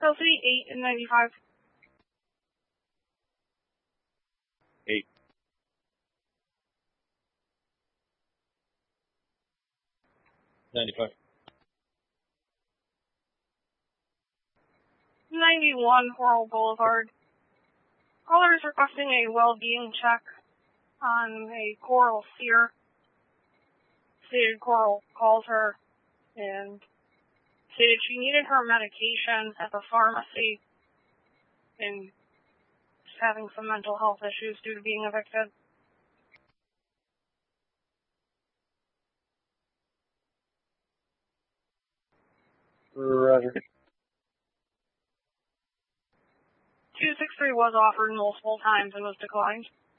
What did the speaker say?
Chelsea, 8 and 95. 8. 95. 91 Coral Boulevard. Caller is requesting a well-being check on a Coral seer. Stated Coral called her and stated she needed her medication at the pharmacy and was having some mental health issues due to being evicted. Roger. 263 was offered multiple times and was declined.